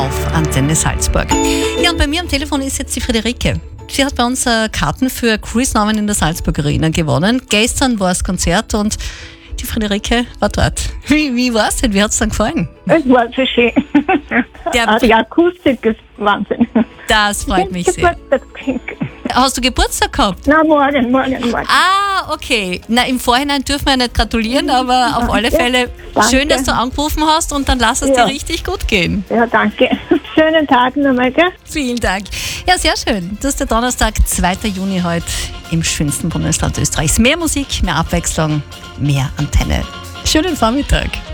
auf Antenne Salzburg. Ja, und bei mir am Telefon ist jetzt die Friederike. Sie hat bei uns Karten für Chris Norman in der Salzburger Arena gewonnen. Gestern war das Konzert und die Friederike war dort. Wie war es denn? Wie hat es dann gefallen? Es war so schön. Die Akustik ist Wahnsinn. Das freut mich sehr. Hast du Geburtstag gehabt? Na, morgen. Ah, okay. Na, im Vorhinein dürfen wir ja nicht gratulieren, aber auf alle Fälle schön, dass du angerufen hast und dann lass es dir richtig gut gehen. Ja, danke. Schönen Tag nochmal, gell? Vielen Dank. Ja, sehr schön. Das ist der Donnerstag, 2. Juni heute im schönsten Bundesland Österreichs. Mehr Musik, mehr Abwechslung, mehr Antenne. Schönen Vormittag.